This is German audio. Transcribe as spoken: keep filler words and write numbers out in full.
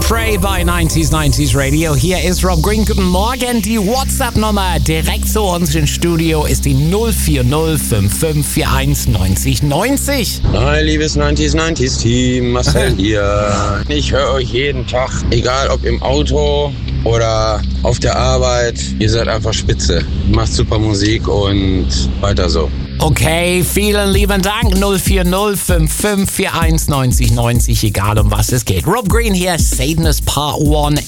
Pray bei neunzig neunzig Radio. Hier ist Rob Green. Guten Morgen. Die WhatsApp-Nummer direkt zu uns ins Studio ist die null vier null fünf fünf vier eins neunzig neunzig. Hi, liebes neunzig neunzig Team. Marcel hier. Ich höre euch jeden Tag, egal ob im Auto oder auf der Arbeit. Ihr seid einfach spitze. Macht super Musik und weiter so. Okay, vielen lieben Dank. null vier null fünf fünf vier eins neunzig neunzig, egal um was es geht. Rob Green hier, Satanist Part eins.